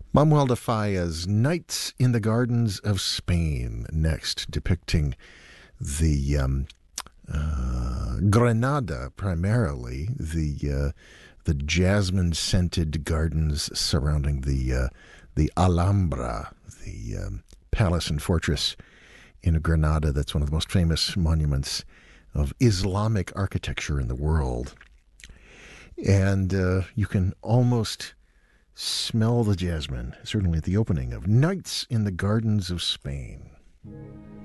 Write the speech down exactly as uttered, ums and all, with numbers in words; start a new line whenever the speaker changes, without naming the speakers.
Manuel de Falla's Nights in the Gardens of Spain, next, depicting the um, uh, Granada, primarily, the uh, the jasmine-scented gardens surrounding the uh, the Alhambra, the um, palace and fortress in Granada. That's one of the most famous monuments of Islamic architecture in the world. And uh, you can almost smell the jasmine, certainly at the opening of Nights in the Gardens of Spain.